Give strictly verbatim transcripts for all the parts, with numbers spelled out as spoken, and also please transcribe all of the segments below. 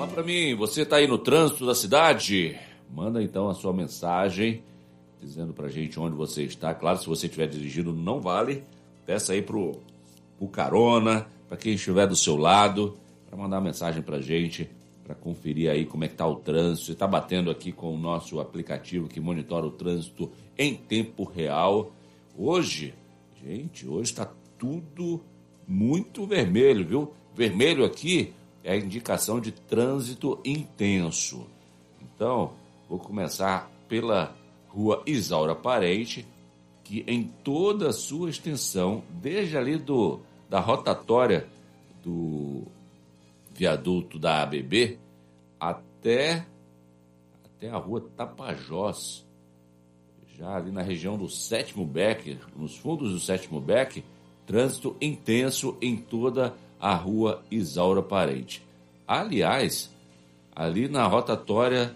Fala pra mim, você tá aí no trânsito da cidade? Manda então a sua mensagem dizendo pra gente onde você está. Claro, se você estiver dirigindo, não vale. Peça aí pro, pro carona, pra quem estiver do seu lado, para mandar uma mensagem pra gente, para conferir aí como é que tá o trânsito. Você tá batendo aqui com o nosso aplicativo que monitora o trânsito em tempo real. Hoje, gente, hoje tá tudo muito vermelho, viu? Vermelho aqui é a indicação de trânsito intenso. Então, vou começar pela rua Isaura Parente, que em toda a sua extensão, desde ali do, da rotatória do viaduto da A B B até, até a rua Tapajós, já ali na região do Sétimo Beck, nos fundos do Sétimo Beck, trânsito intenso em toda a rua Isaura Parente. Aliás, ali na rotatória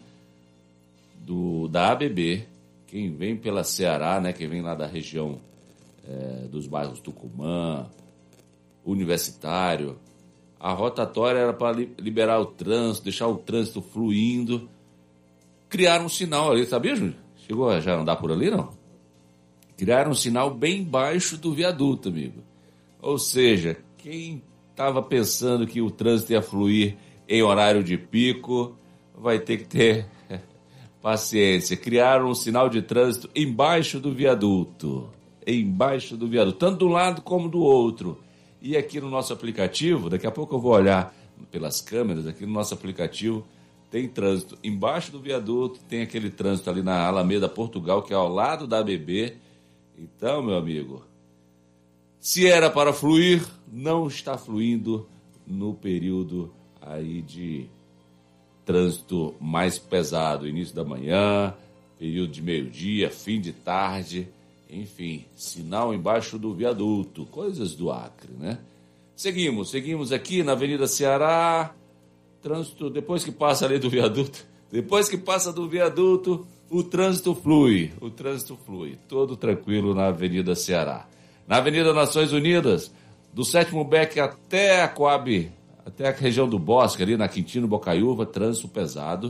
do, da A B B, quem vem pela Ceará, né, quem vem lá da região é, dos bairros Tucumã, Universitário, a rotatória era para liberar o trânsito, deixar o trânsito fluindo. Criaram um sinal ali, sabia, Júnior? Chegou a já andar por ali, não? Criaram um sinal bem baixo do viaduto, amigo. Ou seja, quem estava pensando que o trânsito ia fluir em horário de pico vai ter que ter paciência. Criaram um sinal de trânsito embaixo do viaduto. Embaixo do viaduto, tanto de um lado como do outro. E aqui no nosso aplicativo, daqui a pouco eu vou olhar pelas câmeras, aqui no nosso aplicativo tem trânsito embaixo do viaduto, tem aquele trânsito ali na Alameda Portugal, que é ao lado da A B B. Então, meu amigo, se era para fluir, não está fluindo no período aí de trânsito mais pesado, início da manhã, período de meio-dia, fim de tarde, enfim, sinal embaixo do viaduto, coisas do Acre, né? Seguimos, seguimos aqui na Avenida Ceará, trânsito, depois que passa ali do viaduto, depois que passa do viaduto, o trânsito flui, o trânsito flui, todo tranquilo na Avenida Ceará. Na Avenida Nações Unidas, do Sétimo Beck até a Coab, até a região do Bosque, ali na Quintino Bocaiúva, trânsito pesado.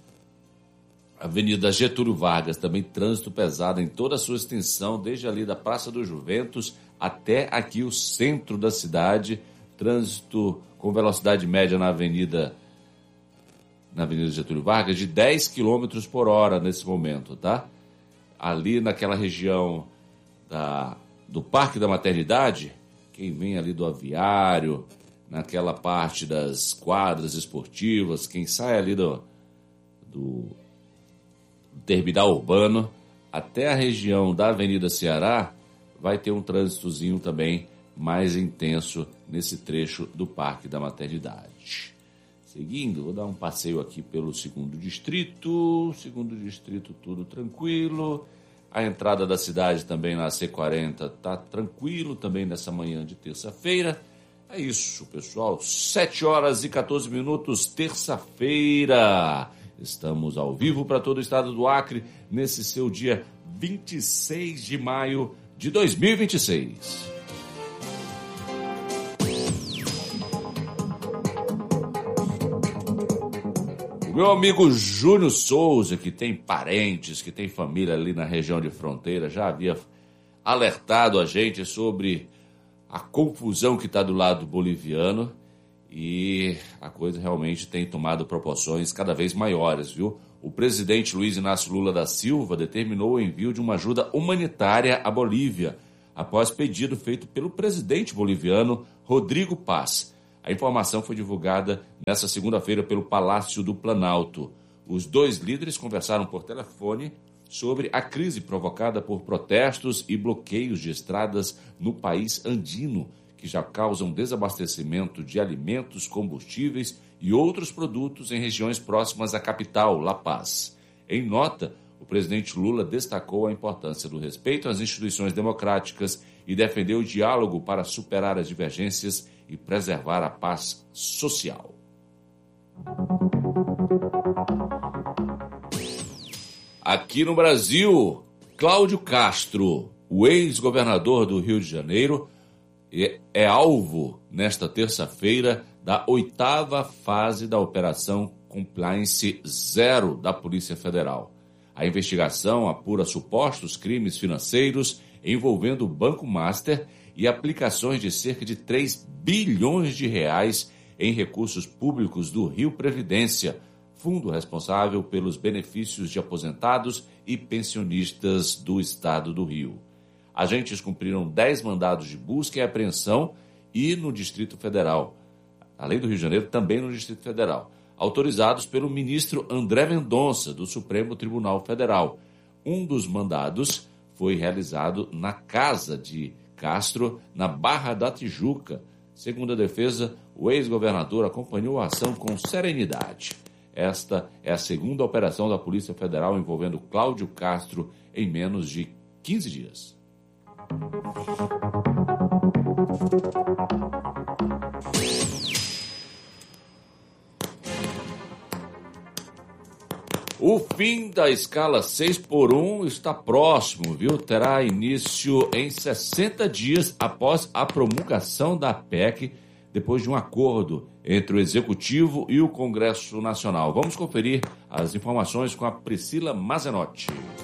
Avenida Getúlio Vargas, também trânsito pesado em toda a sua extensão, desde ali da Praça do Juventus até aqui o centro da cidade. Trânsito com velocidade média na Avenida, na Avenida Getúlio Vargas de dez quilômetros por hora nesse momento, tá? Ali naquela região da, do Parque da Maternidade, quem vem ali do Aviário, naquela parte das quadras esportivas, quem sai ali do, do terminal urbano até a região da Avenida Ceará, vai ter um trânsitozinho também mais intenso nesse trecho do Parque da Maternidade. Seguindo, vou dar um passeio aqui pelo segundo distrito, segundo distrito tudo tranquilo, a entrada da cidade também na C quarenta tá tranquilo também nessa manhã de terça-feira. É isso, pessoal, sete horas e quatorze minutos, terça-feira. Estamos ao vivo para todo o estado do Acre, nesse seu dia vinte e seis de maio de dois mil e vinte e seis. O meu amigo Júnior Souza, que tem parentes, que tem família ali na região de fronteira, já havia alertado a gente sobre a confusão que está do lado boliviano. E a coisa realmente tem tomado proporções cada vez maiores, viu? O presidente Luiz Inácio Lula da Silva determinou o envio de uma ajuda humanitária à Bolívia, após pedido feito pelo presidente boliviano Rodrigo Paz. A informação foi divulgada nesta segunda-feira pelo Palácio do Planalto. Os dois líderes conversaram por telefone sobre a crise provocada por protestos e bloqueios de estradas no país andino, que já causam desabastecimento de alimentos, combustíveis e outros produtos em regiões próximas à capital, La Paz. Em nota, o presidente Lula destacou a importância do respeito às instituições democráticas e defendeu o diálogo para superar as divergências e preservar a paz social. Aqui no Brasil, Cláudio Castro, o ex-governador do Rio de Janeiro, é alvo, nesta terça-feira, da oitava fase da Operação Compliance Zero da Polícia Federal. A investigação apura supostos crimes financeiros envolvendo o Banco Master e aplicações de cerca de três bilhões de reais em recursos públicos do Rio Previdência, fundo responsável pelos benefícios de aposentados e pensionistas do Estado do Rio. Agentes cumpriram dez mandados de busca e apreensão e no Distrito Federal, além do Rio de Janeiro, também no Distrito Federal, autorizados pelo ministro André Mendonça, do Supremo Tribunal Federal. Um dos mandados foi realizado na casa de Castro, na Barra da Tijuca. Segundo a defesa, o ex-governador acompanhou a ação com serenidade. Esta é a segunda operação da Polícia Federal envolvendo Cláudio Castro em menos de quinze dias. O fim da escala seis por um está próximo, viu? Terá início em sessenta dias após a promulgação da P E C, depois de um acordo entre o Executivo e o Congresso Nacional. Vamos conferir as informações com a Priscila Mazenotti.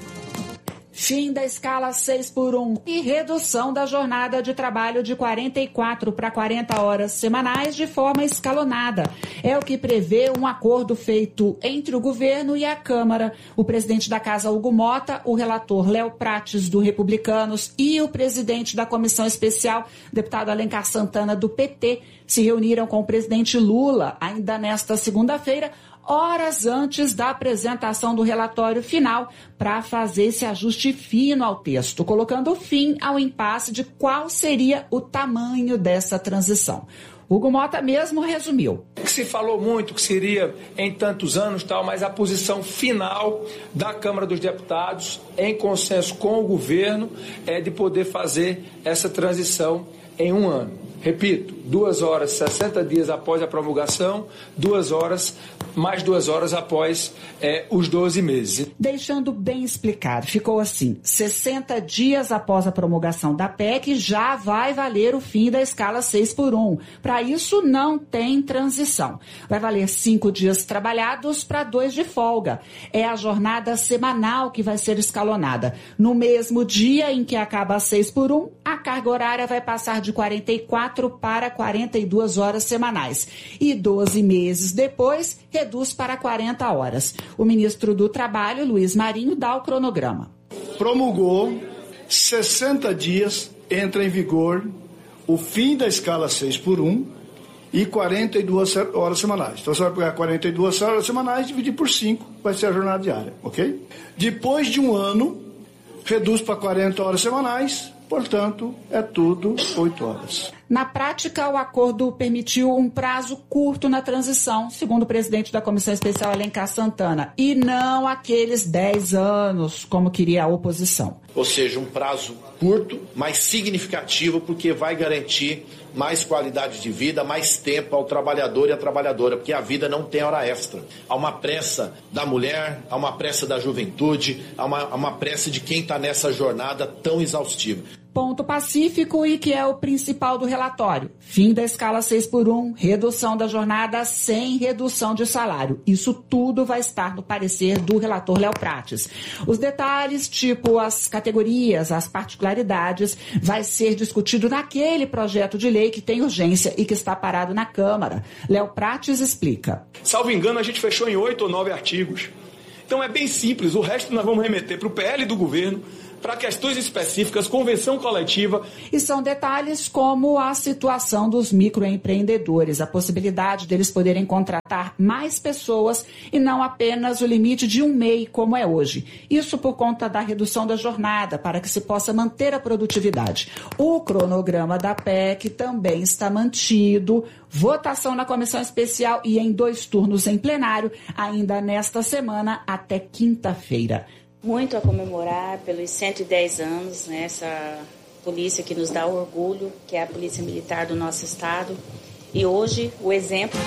Fim da escala seis por um e redução da jornada de trabalho de quarenta e quatro para quarenta horas semanais de forma escalonada. É o que prevê um acordo feito entre o governo e a Câmara. O presidente da Casa, Hugo Mota, o relator Léo Prates, do Republicanos, e o presidente da Comissão Especial, deputado Alencar Santana, do P T, se reuniram com o presidente Lula ainda nesta segunda-feira, horas antes da apresentação do relatório final, para fazer esse ajuste fino ao texto, colocando fim ao impasse de qual seria o tamanho dessa transição. Hugo Mota mesmo resumiu. Se falou muito que seria em tantos anos, tal, mas a posição final da Câmara dos Deputados, em consenso com o governo, é de poder fazer essa transição em um ano. Repito, duas horas, sessenta dias após a promulgação, duas horas, mais duas horas após é, os doze meses. Deixando bem explicado, ficou assim, sessenta dias após a promulgação da P E C já vai valer o fim da escala seis por um. Para isso não tem transição. Vai valer cinco dias trabalhados para dois de folga. É a jornada semanal que vai ser escalonada. No mesmo dia em que acaba a seis por um, a carga horária vai passar de quarenta e quatro para quarenta e duas horas semanais. E doze meses depois, reduz para quarenta horas. O ministro do Trabalho, Luiz Marinho, dá o cronograma. Promulgou, sessenta dias entra em vigor o fim da escala seis por um e quarenta e duas horas semanais. Então você vai pegar quarenta e duas horas semanais e dividir por cinco, vai ser a jornada diária, ok? Depois de um ano, reduz para quarenta horas semanais, portanto, é tudo oito horas. Na prática, o acordo permitiu um prazo curto na transição, segundo o presidente da Comissão Especial, Alencar Santana, e não aqueles dez anos, como queria a oposição. Ou seja, um prazo curto, mas significativo, porque vai garantir mais qualidade de vida, mais tempo ao trabalhador e à trabalhadora, porque a vida não tem hora extra. Há uma pressa da mulher, há uma pressa da juventude, há uma, há uma pressa de quem está nessa jornada tão exaustiva. Ponto pacífico e que é o principal do relatório. Fim da escala seis por um, redução da jornada sem redução de salário. Isso tudo vai estar no parecer do relator Léo Prates. Os detalhes, tipo as categorias, as particularidades, vai ser discutido naquele projeto de lei que tem urgência e que está parado na Câmara. Léo Prates explica. Salvo engano, a gente fechou em oito ou nove artigos. Então é bem simples, o resto nós vamos remeter para o P L do governo, para questões específicas, convenção coletiva. E são detalhes como a situação dos microempreendedores, a possibilidade deles poderem contratar mais pessoas e não apenas o limite de um M E I, como é hoje. Isso por conta da redução da jornada, para que se possa manter a produtividade. O cronograma da P E C também está mantido, votação na comissão especial e em dois turnos em plenário, ainda nesta semana até quinta-feira. Muito a comemorar pelos cento e dez anos, né, essa polícia que nos dá orgulho, que é a Polícia Militar do nosso estado. E hoje, o exemplo...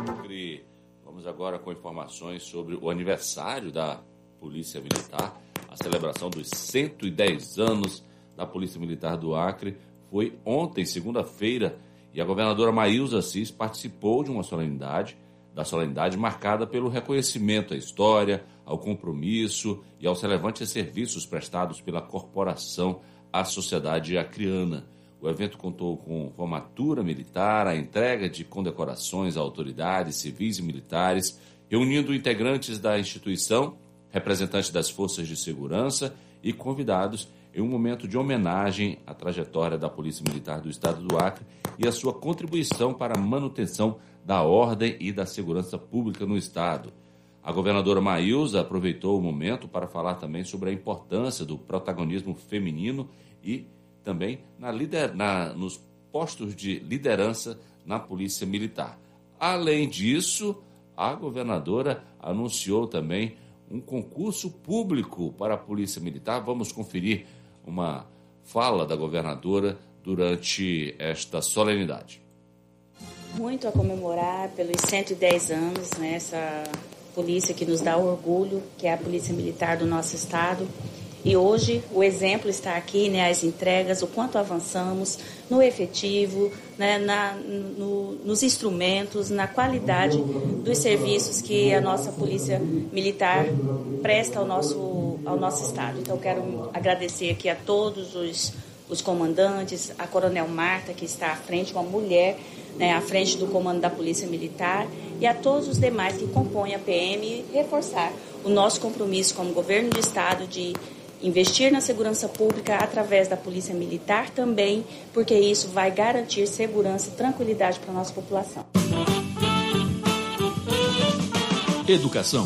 Vamos agora com informações sobre o aniversário da Polícia Militar. A celebração dos cento e dez anos da Polícia Militar do Acre foi ontem, segunda-feira, e a governadora Maílza Assis participou de uma solenidade, da solenidade marcada pelo reconhecimento à história, ao compromisso e aos relevantes serviços prestados pela corporação à sociedade acreana. O evento contou com formatura militar, a entrega de condecorações a autoridades civis e militares, reunindo integrantes da instituição, representantes das forças de segurança e convidados em um momento de homenagem à trajetória da Polícia Militar do Estado do Acre e a sua contribuição para a manutenção da ordem e da segurança pública no Estado. A governadora Maílza aproveitou o momento para falar também sobre a importância do protagonismo feminino e também na lider... na... nos postos de liderança na Polícia Militar. Além disso, a governadora anunciou também um concurso público para a Polícia Militar. Vamos conferir uma fala da governadora durante esta solenidade. Muito a comemorar pelos cento e dez anos, né, essa polícia que nos dá orgulho, que é a Polícia Militar do nosso Estado. E hoje o exemplo está aqui, né, as entregas, o quanto avançamos no efetivo, né, na, no, nos instrumentos, na qualidade dos serviços que a nossa Polícia Militar presta ao nosso, ao nosso Estado. Então, quero agradecer aqui a todos os, os comandantes, a Coronel Marta, que está à frente, uma mulher, né, à frente do comando da Polícia Militar, e a todos os demais que compõem a P M, e reforçar o nosso compromisso como governo do Estado de investir na segurança pública através da Polícia Militar também, porque isso vai garantir segurança e tranquilidade para a nossa população. Educação.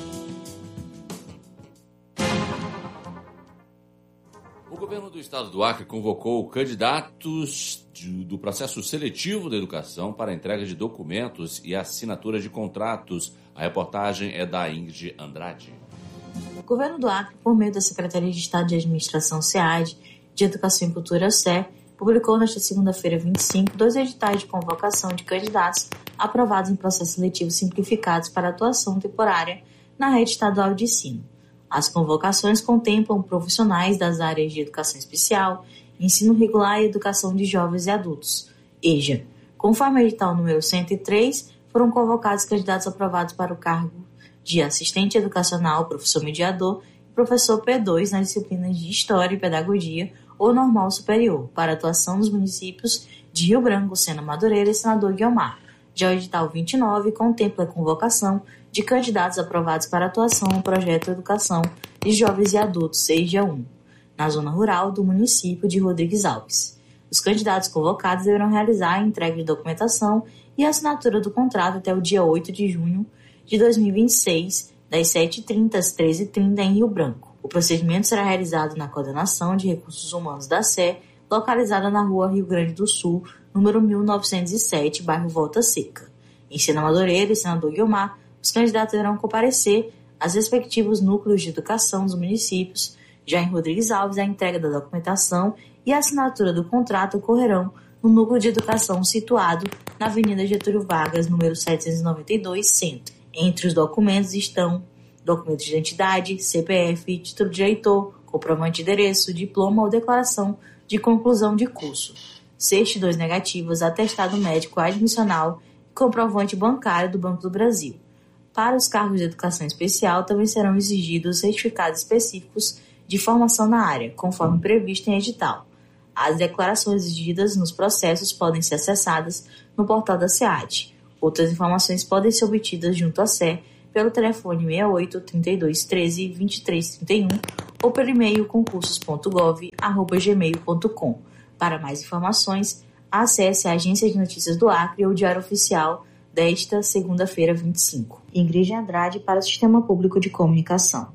O governo do Estado do Acre convocou candidatos de, do processo seletivo da educação para a entrega de documentos e assinatura de contratos. A reportagem é da Ingrid Andrade. O governo do Acre, por meio da Secretaria de Estado de Administração S E A D, de Educação e Cultura S E, publicou nesta segunda-feira vinte e cinco dois editais de convocação de candidatos aprovados em processos seletivos simplificados para atuação temporária na rede estadual de ensino. As convocações contemplam profissionais das áreas de educação especial, ensino regular e educação de jovens e adultos, E J A. Conforme o edital número cento e três, foram convocados candidatos aprovados para o cargo de assistente educacional, professor mediador e professor P dois nas disciplinas de História e Pedagogia ou Normal Superior, para atuação nos municípios de Rio Branco, Sena Madureira e Senador Guiomar. Já o edital vinte e nove contempla a convocação de candidatos aprovados para atuação no projeto Educação de Jovens e Adultos, E J A um, na zona rural do município de Rodrigues Alves. Os candidatos convocados deverão realizar a entrega de documentação e a assinatura do contrato até o dia oito de junho de dois mil e vinte e seis, das sete e trinta às treze e trinta em Rio Branco. O procedimento será realizado na Coordenação de Recursos Humanos da S E, localizada na Rua Rio Grande do Sul, número mil novecentos e sete, bairro Volta Seca. Em Sena Madureira e Senador Guiomar, os candidatos deverão comparecer aos respectivos núcleos de educação dos municípios. Já em Rodrigues Alves, a entrega da documentação e a assinatura do contrato ocorrerão no núcleo de educação situado na Avenida Getúlio Vargas, número setecentos e noventa e dois, Centro. Entre os documentos estão documento de identidade, C P F, título de eleitor, comprovante de endereço, diploma ou declaração de conclusão de curso, certidões negativas, atestado médico admissional e comprovante bancário do Banco do Brasil. Para os cargos de educação especial, também serão exigidos certificados específicos de formação na área, conforme previsto em edital. As declarações exigidas nos processos podem ser acessadas no portal da S E A D. Outras informações podem ser obtidas junto à S E pelo telefone seis oito, trinta e dois, treze, vinte e três, trinta e um ou pelo e-mail concursos ponto gov arroba gmail ponto com. Para mais informações, acesse a Agência de Notícias do Acre ou Diário Oficial desta segunda-feira vinte e cinco. Ingrid Andrade para o Sistema Público de Comunicação.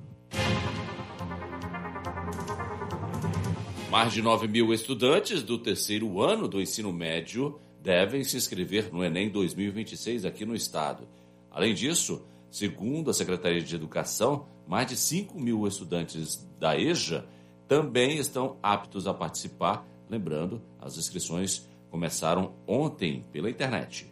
Mais de nove mil estudantes do terceiro ano do ensino médio devem se inscrever no Enem dois mil e vinte e seis aqui no estado. Além disso, segundo a Secretaria de Educação, mais de cinco mil estudantes da E J A também estão aptos a participar. Lembrando, as inscrições começaram ontem pela internet.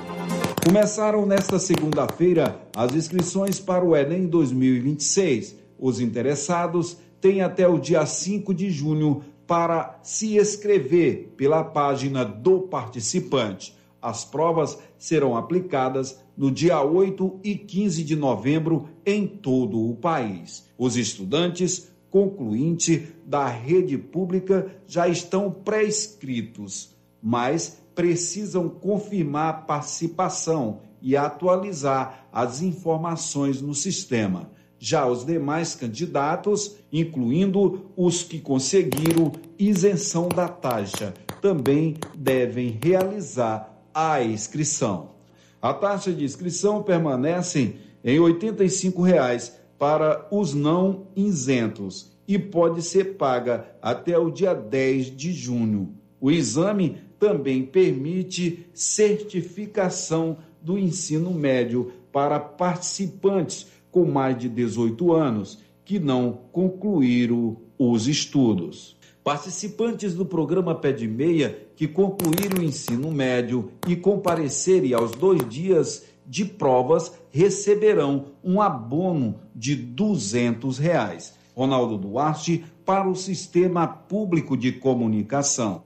Começaram nesta segunda-feira as inscrições para o Enem dois mil e vinte e seis. Os interessados têm até o dia cinco de junho para se inscrever pela página do participante. As provas serão aplicadas no dia oito e quinze de novembro em todo o país. Os estudantes concluintes da rede pública já estão pré-inscritos, mas precisam confirmar a participação e atualizar as informações no sistema. Já os demais candidatos, incluindo os que conseguiram isenção da taxa, também devem realizar a inscrição. A taxa de inscrição permanece em oitenta e cinco reais para os não isentos e pode ser paga até o dia dez de junho. O exame também permite certificação do ensino médio para participantes com mais de dezoito anos que não concluíram os estudos. Participantes do programa Pé de Meia que concluíram o ensino médio e comparecerem aos dois dias de provas receberão um abono de duzentos reais. Ronaldo Duarte para o Sistema Público de Comunicação.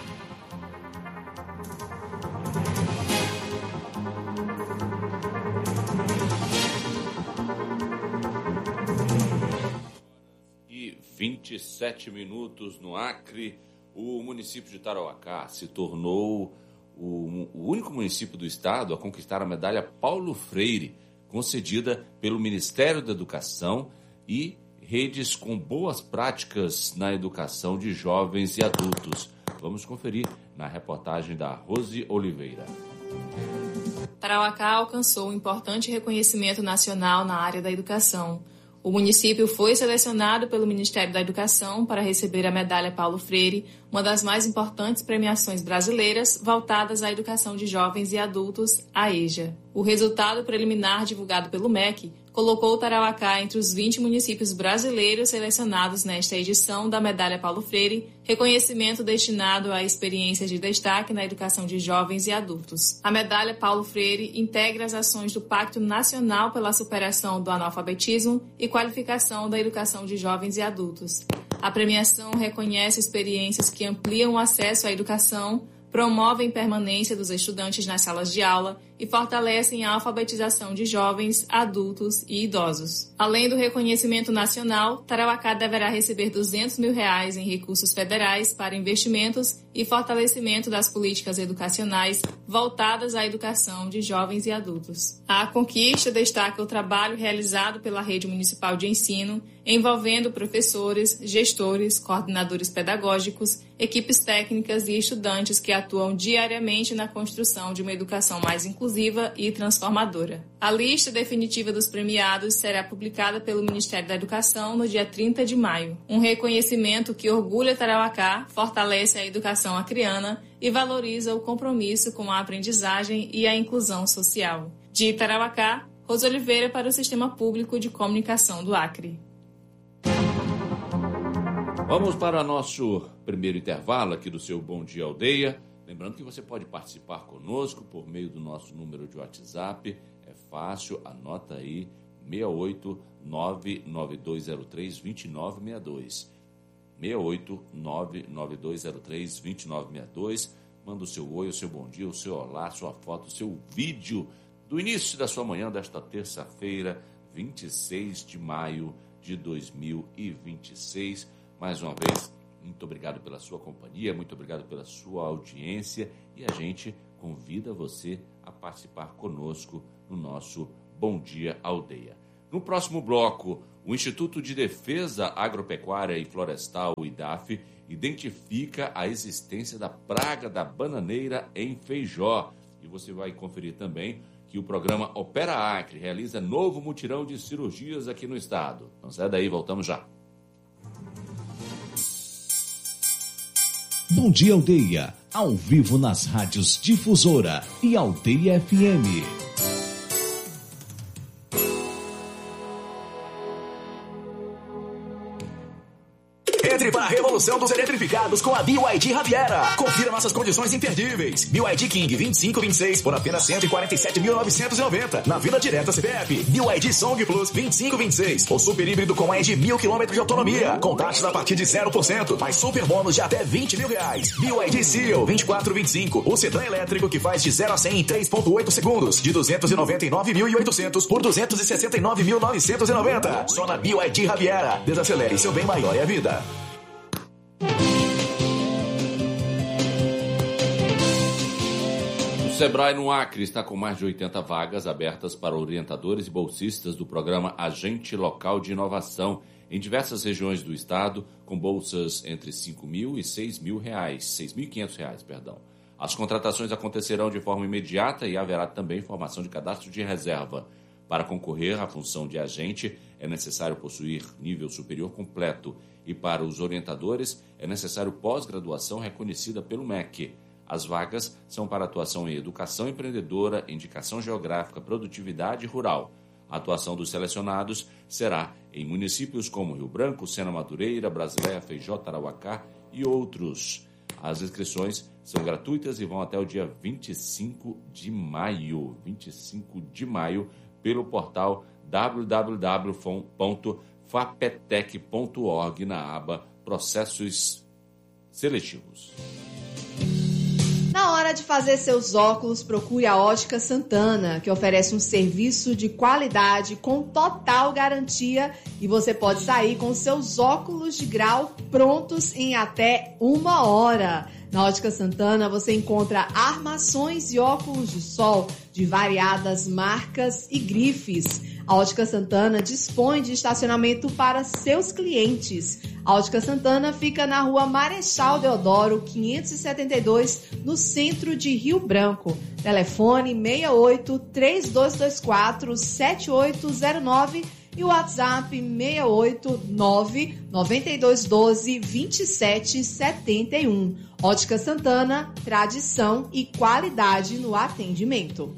vinte e sete minutos no Acre, o município de Tarauacá se tornou o, o único município do estado a conquistar a medalha Paulo Freire, concedida pelo Ministério da Educação e redes com boas práticas na educação de jovens e adultos. Vamos conferir na reportagem da Rose Oliveira. Tarauacá alcançou um importante reconhecimento nacional na área da educação. O município foi selecionado pelo Ministério da Educação para receber a medalha Paulo Freire, uma das mais importantes premiações brasileiras voltadas à educação de jovens e adultos, a EJA. O resultado preliminar divulgado pelo M E C colocou Tarauacá entre os vinte municípios brasileiros selecionados nesta edição da medalha Paulo Freire, reconhecimento destinado a experiências de destaque na educação de jovens e adultos. A medalha Paulo Freire integra as ações do Pacto Nacional pela Superação do Analfabetismo e Qualificação da Educação de Jovens e Adultos. A premiação reconhece experiências que ampliam o acesso à educação, promovem permanência dos estudantes nas salas de aula e fortalecem a alfabetização de jovens, adultos e idosos. Além do reconhecimento nacional, Tarauacá deverá receber duzentos mil reais em recursos federais para investimentos e fortalecimento das políticas educacionais voltadas à educação de jovens e adultos. A conquista destaca o trabalho realizado pela Rede Municipal de Ensino, envolvendo professores, gestores, coordenadores pedagógicos, equipes técnicas e estudantes que atuam diariamente na construção de uma educação mais inclusiva e transformadora. A lista definitiva dos premiados será publicada pelo Ministério da Educação no dia trinta de maio. Um reconhecimento que orgulha Tarauacá, fortalece a educação acreana e valoriza o compromisso com a aprendizagem e a inclusão social. De Tarauacá, Rose Oliveira para o Sistema Público de Comunicação do Acre. Vamos para nosso primeiro intervalo aqui do seu Bom Dia Aldeia. Lembrando que você pode participar conosco por meio do nosso número de WhatsApp. É fácil, anota aí, seis oito nove nove dois zero três dois nove seis dois. seis oito nove nove dois zero três dois nove seis dois. Manda o seu oi, o seu bom dia, o seu olá, sua foto, o seu vídeo do início da sua manhã desta terça-feira, vinte e seis de maio de dois mil e vinte e seis. Mais uma vez, muito obrigado pela sua companhia, muito obrigado pela sua audiência e a gente convida você a participar conosco no nosso Bom Dia Aldeia. No próximo bloco, o Instituto de Defesa Agropecuária e Florestal, o I D A F, identifica a existência da praga da bananeira em Feijó. E você vai conferir também que o programa Opera Acre realiza novo mutirão de cirurgias aqui no estado. Não sai daí, voltamos já. Bom Dia Aldeia, ao vivo nas rádios Difusora e Aldeia F M. Entre para a revolução dos eletrificados com a B Y D Riviera. Confira nossas condições imperdíveis. B Y D King vinte e cinco vinte e seis por apenas cento e quarenta e sete mil novecentos e noventa. Na Vila Direta C P F. B Y D Song Plus vinte e cinco vinte e seis. O super híbrido com mais de mil quilômetros de autonomia. Com taxas a partir de zero por cento. Mais super bônus de até vinte mil reais. B Y D Seal vinte e quatro vinte e cinco. O sedã elétrico que faz de zero a cem em três vírgula oito segundos. De duzentos e noventa e nove mil e oitocentos por duzentos e sessenta e nove mil novecentos e noventa. Só na B Y D Riviera. Desacelere, seu bem maior é a vida. O Sebrae no Acre está com mais de oitenta vagas abertas para orientadores e bolsistas do programa Agente Local de Inovação em diversas regiões do estado, com bolsas entre cinco mil e seis mil reais, seis mil e quinhentos reais, perdão. As contratações acontecerão de forma imediata e haverá também formação de cadastro de reserva. Para concorrer à função de agente, é necessário possuir nível superior completo e para os orientadores é necessário pós-graduação reconhecida pelo M E C. As vagas são para atuação em educação empreendedora, indicação geográfica, produtividade rural. A atuação dos selecionados será em municípios como Rio Branco, Sena Madureira, Brasileia, Feijó, Tarauacá e outros. As inscrições são gratuitas e vão até o dia vinte e cinco de maio. vinte e cinco de maio, pelo portal w w w ponto fapetec ponto org na aba Processos Seletivos. Na hora de fazer seus óculos, procure a Ótica Santana, que oferece um serviço de qualidade com total garantia e você pode sair com seus óculos de grau prontos em até uma hora. Na Ótica Santana você encontra armações e óculos de sol de variadas marcas e grifes. A Ótica Santana dispõe de estacionamento para seus clientes. A Ótica Santana fica na rua Marechal Deodoro, quinhentos e setenta e dois, no centro de Rio Branco. Telefone seis oito, três dois dois quatro, sete oito zero nove e o WhatsApp seis oito nove, nove dois um dois, vinte e sete setenta e um. Ótica Santana, tradição e qualidade no atendimento.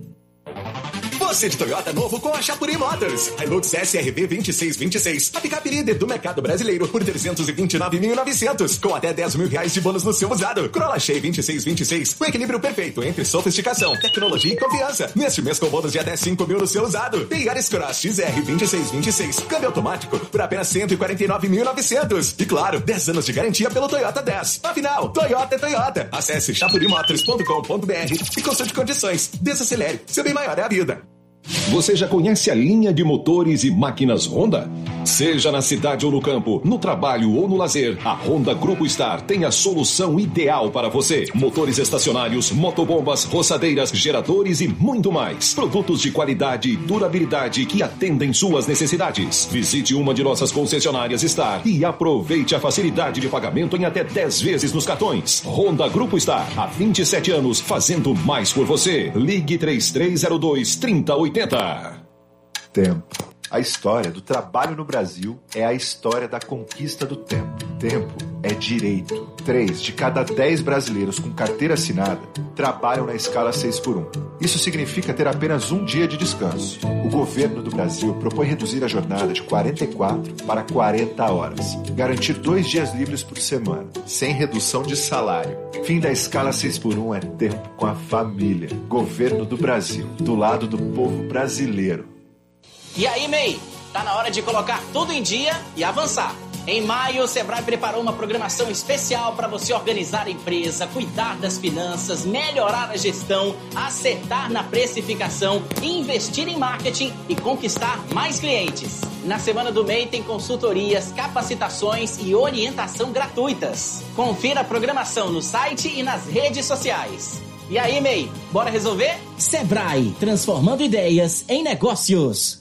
Você de Toyota novo com a Chapuri Motors. Hilux S R V vinte e seis vinte e seis. A picape líder do mercado brasileiro por trezentos e vinte e nove mil e novecentos. Com até dez mil reais de bônus no seu usado. Corolla Shea vinte e seis vinte e seis. O equilíbrio perfeito entre sofisticação, tecnologia e confiança. Neste mês com bônus de até cinco mil no seu usado. Tem Yaris Cross X R vinte e seis vinte e seis. Câmbio automático por apenas cento e quarenta e nove mil e novecentos. E claro, dez anos de garantia pelo Toyota dez. Afinal, Toyota é Toyota. Acesse chapuri motors ponto com ponto b r e consulte condições. Desacelere. Seu bem maior é a vida. Você já conhece a linha de motores e máquinas Honda? Seja na cidade ou no campo, no trabalho ou no lazer, a Honda Grupo Star tem a solução ideal para você. Motores estacionários, motobombas, roçadeiras, geradores e muito mais. Produtos de qualidade e durabilidade que atendem suas necessidades. Visite uma de nossas concessionárias Star e aproveite a facilidade de pagamento em até dez vezes nos cartões. Honda Grupo Star, há vinte e sete anos, fazendo mais por você. Ligue três três zero dois, três zero oito zero. Tempo. A história do trabalho no Brasil é a história da conquista do tempo. Tempo é direito. Três de cada dez brasileiros com carteira assinada trabalham na escala seis por um. Isso significa ter apenas um dia de descanso. O governo do Brasil propõe reduzir a jornada de quarenta e quatro para quarenta horas. Garantir dois dias livres por semana, sem redução de salário. Fim da escala seis por um é tempo com a família. Governo do Brasil, do lado do povo brasileiro. E aí, M E I? Tá na hora de colocar tudo em dia e avançar. Em maio, o Sebrae preparou uma programação especial para você organizar a empresa, cuidar das finanças, melhorar a gestão, acertar na precificação, investir em marketing e conquistar mais clientes. Na semana do M E I tem consultorias, capacitações e orientação gratuitas. Confira a programação no site e nas redes sociais. E aí, M E I? Bora resolver? Sebrae, transformando ideias em negócios.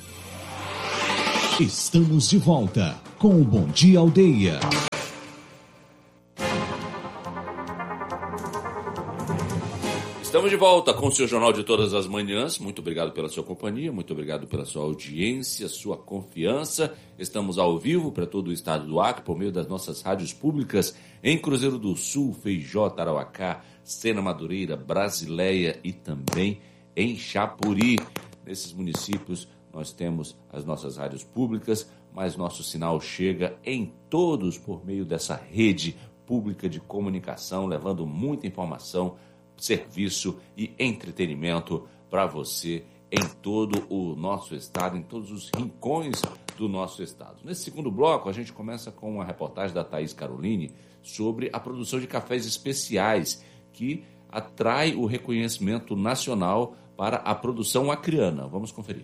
Estamos de volta com o Bom Dia Aldeia. Estamos de volta com o seu Jornal de Todas as Manhãs. Muito obrigado pela sua companhia, muito obrigado pela sua audiência, sua confiança. Estamos ao vivo para todo o estado do Acre por meio das nossas rádios públicas em Cruzeiro do Sul, Feijó, Tarauacá, Sena Madureira, Brasileia e também em Chapuri. Nesses municípios nós temos as nossas rádios públicas, mas nosso sinal chega em todos por meio dessa rede pública de comunicação, levando muita informação, serviço e entretenimento para você em todo o nosso estado, em todos os rincões do nosso estado. Nesse segundo bloco, a gente começa com uma reportagem da Thaís Caroline sobre a produção de cafés especiais, que atrai o reconhecimento nacional para a produção acriana. Vamos conferir.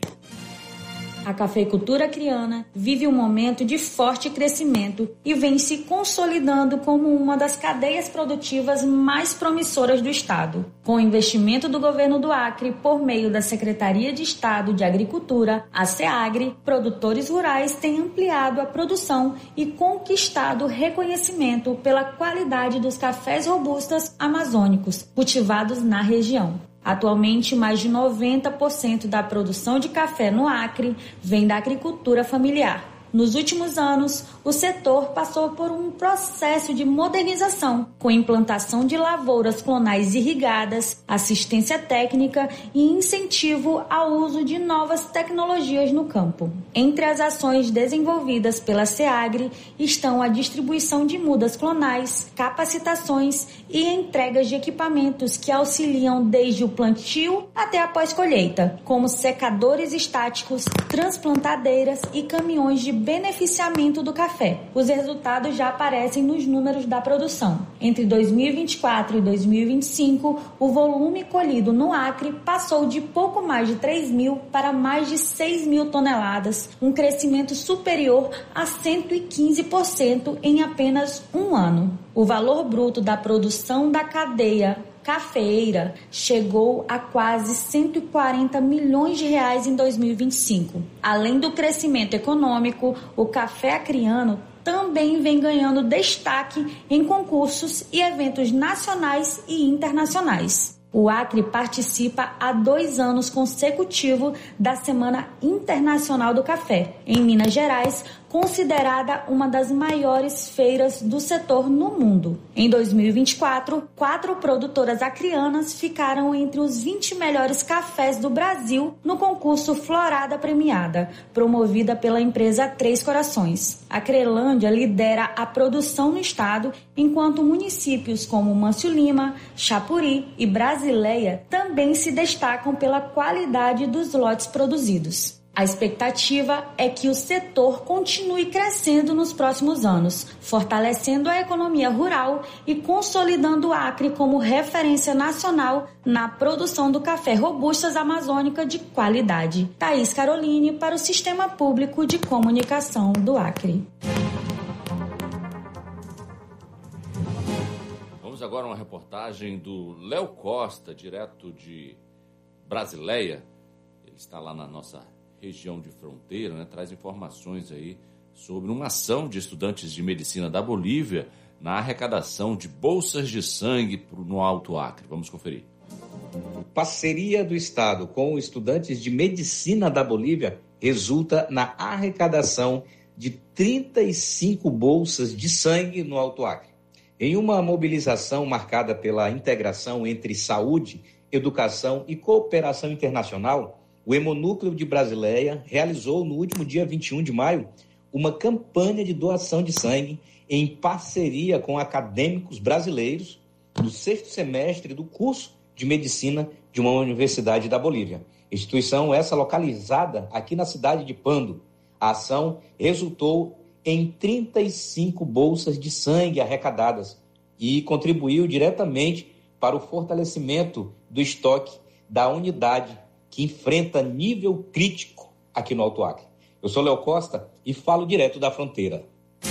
A cafeicultura acriana vive um momento de forte crescimento e vem se consolidando como uma das cadeias produtivas mais promissoras do estado. Com o investimento do governo do Acre por meio da Secretaria de Estado de Agricultura, a SEAGRE, produtores rurais têm ampliado a produção e conquistado reconhecimento pela qualidade dos cafés robustos amazônicos cultivados na região. Atualmente, mais de noventa por cento da produção de café no Acre vem da agricultura familiar. Nos últimos anos, o setor passou por um processo de modernização, com implantação de lavouras clonais irrigadas, assistência técnica e incentivo ao uso de novas tecnologias no campo. Entre as ações desenvolvidas pela SEAGRE estão a distribuição de mudas clonais, capacitações e entregas de equipamentos que auxiliam desde o plantio até a pós-colheita, como secadores estáticos, transplantadeiras e caminhões de beneficiamento do café. Os resultados já aparecem nos números da produção. Entre dois mil e vinte e quatro e dois mil e vinte e cinco, o volume colhido no Acre passou de pouco mais de três mil para mais de seis mil toneladas, um crescimento superior a cento e quinze por cento em apenas um ano. O valor bruto da produção da cadeia cafeeira chegou a quase cento e quarenta milhões de reais em dois mil e vinte e cinco. Além do crescimento econômico, o café acriano também vem ganhando destaque em concursos e eventos nacionais e internacionais. O Acre participa há dois anos consecutivos da Semana Internacional do Café, em Minas Gerais, considerada uma das maiores feiras do setor no mundo. Em dois mil e vinte e quatro, quatro produtoras acrianas ficaram entre os vinte melhores cafés do Brasil no concurso Florada Premiada, promovida pela empresa Três Corações. A Crelândia lidera a produção no estado, enquanto municípios como Mâncio Lima, Chapuri e Brasileia também se destacam pela qualidade dos lotes produzidos. A expectativa é que o setor continue crescendo nos próximos anos, fortalecendo a economia rural e consolidando o Acre como referência nacional na produção do café robustas amazônica de qualidade. Thaís Caroline para o Sistema Público de Comunicação do Acre. Vamos agora a uma reportagem do Léo Costa, direto de Brasileia. Ele está lá na nossa região de fronteira, né, traz informações aí sobre uma ação de estudantes de medicina da Bolívia na arrecadação de bolsas de sangue no Alto Acre. Vamos conferir. Parceria do Estado com estudantes de medicina da Bolívia resulta na arrecadação de trinta e cinco bolsas de sangue no Alto Acre. Em uma mobilização marcada pela integração entre saúde, educação e cooperação internacional, o Hemonúcleo de Brasileia realizou no último dia vinte e um de maio uma campanha de doação de sangue em parceria com acadêmicos brasileiros do sexto semestre do curso de medicina de uma universidade da Bolívia. Instituição essa localizada aqui na cidade de Pando. A ação resultou em trinta e cinco bolsas de sangue arrecadadas e contribuiu diretamente para o fortalecimento do estoque da unidade que enfrenta nível crítico aqui no Alto Acre. Eu sou Léo Costa e falo direto da fronteira.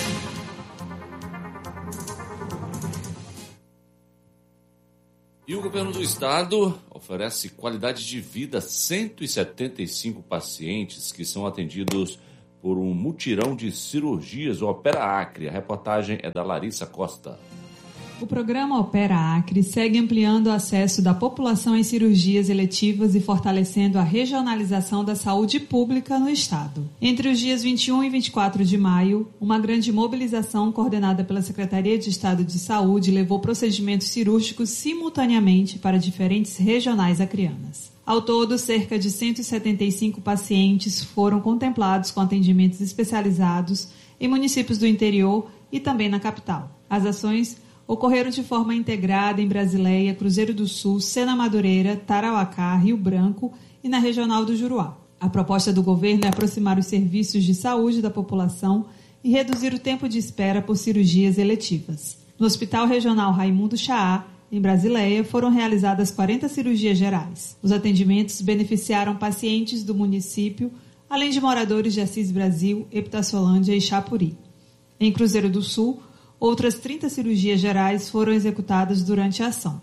E o governo do estado oferece qualidade de vida a cento e setenta e cinco pacientes que são atendidos por um mutirão de cirurgias, o Opera Acre. A reportagem é da Larissa Costa. O programa Opera Acre segue ampliando o acesso da população em cirurgias eletivas e fortalecendo a regionalização da saúde pública no estado. Entre os dias vinte e um e vinte e quatro de maio, uma grande mobilização coordenada pela Secretaria de Estado de Saúde levou procedimentos cirúrgicos simultaneamente para diferentes regionais acreanas. Ao todo, cerca de cento e setenta e cinco pacientes foram contemplados com atendimentos especializados em municípios do interior e também na capital. As ações ocorreram de forma integrada em Brasileia, Cruzeiro do Sul, Sena Madureira, Tarauacá, Rio Branco e na Regional do Juruá. A proposta do governo é aproximar os serviços de saúde da população e reduzir o tempo de espera por cirurgias eletivas. No Hospital Regional Raimundo Chaá, em Brasileia, foram realizadas quarenta cirurgias gerais. Os atendimentos beneficiaram pacientes do município, além de moradores de Assis Brasil, Epitaciolândia e Chapuri. Em Cruzeiro do Sul, outras trinta cirurgias gerais foram executadas durante a ação.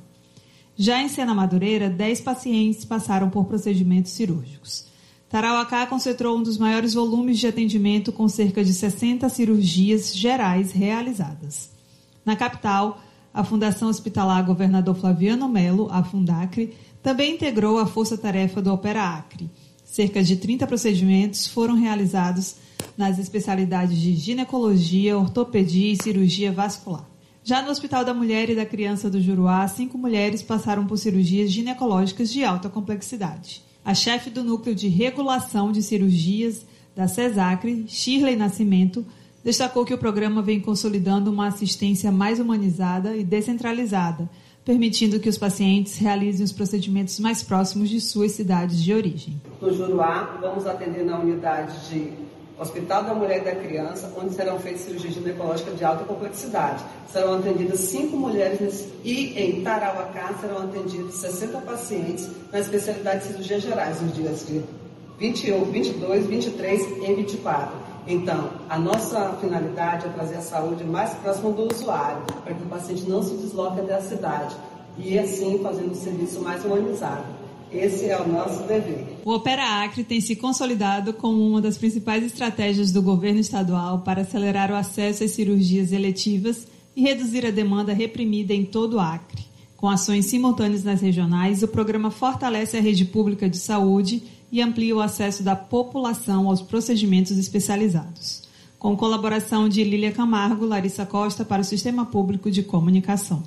Já em Sena Madureira, dez pacientes passaram por procedimentos cirúrgicos. Tarauacá concentrou um dos maiores volumes de atendimento, com cerca de sessenta cirurgias gerais realizadas. Na capital, a Fundação Hospitalar Governador Flaviano Melo, a Fundacre, também integrou a força-tarefa do Opera Acre. Cerca de trinta procedimentos foram realizados nas especialidades de ginecologia, ortopedia e cirurgia vascular. Já no Hospital da Mulher e da Criança do Juruá, cinco mulheres passaram por cirurgias ginecológicas de alta complexidade. A chefe do Núcleo de Regulação de Cirurgias da CESACRE, Shirley Nascimento, destacou que o programa vem consolidando uma assistência mais humanizada e descentralizada, permitindo que os pacientes realizem os procedimentos mais próximos de suas cidades de origem. No Juruá, vamos atender na unidade de Hospital da Mulher e da Criança, onde serão feitas cirurgias ginecológicas de alta complexidade. Serão atendidas cinco mulheres e em Tarauacá serão atendidos sessenta pacientes na especialidade de cirurgias gerais, nos dias de vinte e um, vinte e dois, vinte e três e vinte e quatro. Então, a nossa finalidade é trazer a saúde mais próxima do usuário, para que o paciente não se desloque até a cidade e, assim, fazendo o serviço mais humanizado. Esse é o nosso dever. O Opera Acre tem se consolidado como uma das principais estratégias do governo estadual para acelerar o acesso às cirurgias eletivas e reduzir a demanda reprimida em todo o Acre. Com ações simultâneas nas regionais, o programa fortalece a rede pública de saúde e amplia o acesso da população aos procedimentos especializados. Com colaboração de Lília Camargo, Larissa Costa para o Sistema Público de Comunicação.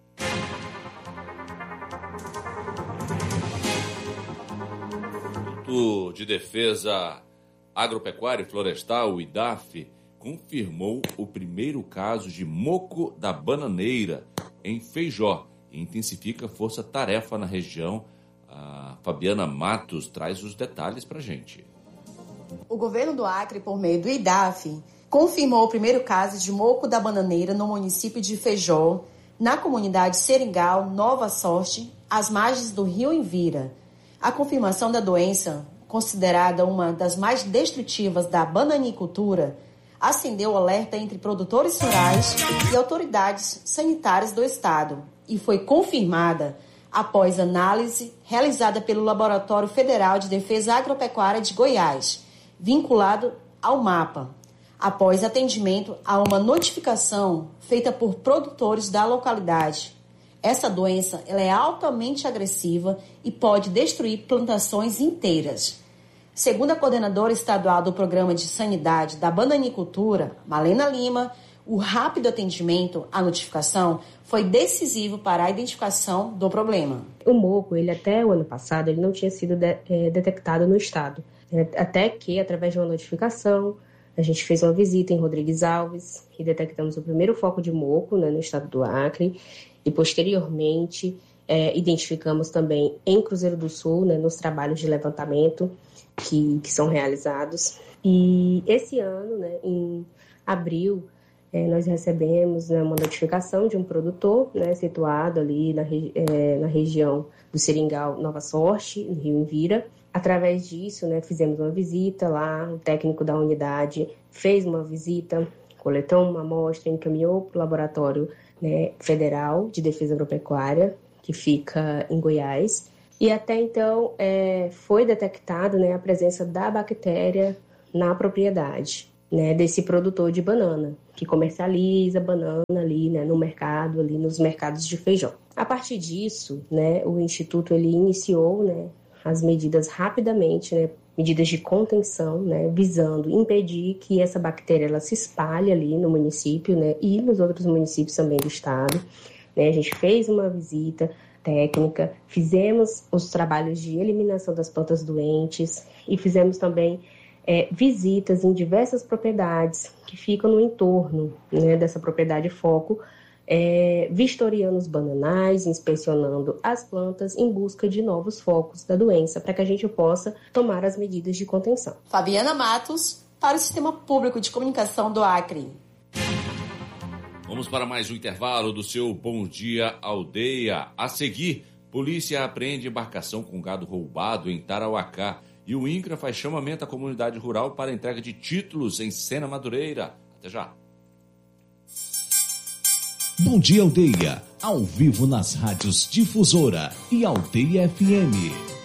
O de Defesa Agropecuária e Florestal, o I D A F, confirmou o primeiro caso de moco da bananeira em Feijó e intensifica a força-tarefa na região. A Fabiana Matos traz os detalhes para a gente. O governo do Acre, por meio do I D A F, confirmou o primeiro caso de moco da bananeira no município de Feijó, na comunidade Seringal, Nova Sorte, às margens do rio Envira. A confirmação da doença, considerada uma das mais destrutivas da bananicultura, acendeu o alerta entre produtores rurais e autoridades sanitárias do estado e foi confirmada após análise realizada pelo Laboratório Federal de Defesa Agropecuária de Goiás, vinculado ao MAPA, após atendimento a uma notificação feita por produtores da localidade. Essa doença ela é altamente agressiva e pode destruir plantações inteiras. Segundo a coordenadora estadual do Programa de Sanidade da Bananicultura, Malena Lima, o rápido atendimento à notificação foi decisivo para a identificação do problema. O moco, ele até o ano passado, ele não tinha sido de, é, detectado no estado. É, até que, através de uma notificação, a gente fez uma visita em Rodrigues Alves e detectamos o primeiro foco de moco, né, no estado do Acre. E, posteriormente, é, identificamos também em Cruzeiro do Sul, né, nos trabalhos de levantamento que, que são realizados. E esse ano, né, em abril, é, nós recebemos, né, uma notificação de um produtor, né, situado ali na, é, na região do Seringal, Nova Sorte, no Rio Envira. Através disso, né, fizemos uma visita lá, o técnico da unidade fez uma visita, coletou uma amostra, encaminhou para o laboratório, né, Federal de Defesa Agropecuária, que fica em Goiás. E até então é, foi detectado, né, a presença da bactéria na propriedade, né, desse produtor de banana, que comercializa banana ali, né, no mercado, ali nos mercados de Feijó. A partir disso, né, o Instituto ele iniciou, né, as medidas rapidamente, né, medidas de contenção, né, visando impedir que essa bactéria ela se espalhe ali no município, né, e nos outros municípios também do estado. Né, a gente fez uma visita, técnica, fizemos os trabalhos de eliminação das plantas doentes e fizemos também é, visitas em diversas propriedades que ficam no entorno, né, dessa propriedade foco, é, vistoriando os bananais, inspecionando as plantas em busca de novos focos da doença, para que a gente possa tomar as medidas de contenção. Fabiana Matos, para o Sistema Público de Comunicação do Acre. Vamos para mais um intervalo do seu Bom Dia Aldeia. A seguir, polícia apreende embarcação com gado roubado em Tarauacá e o INCRA faz chamamento à comunidade rural para entrega de títulos em Sena Madureira. Até já. Bom Dia Aldeia, ao vivo nas rádios Difusora e Aldeia F M.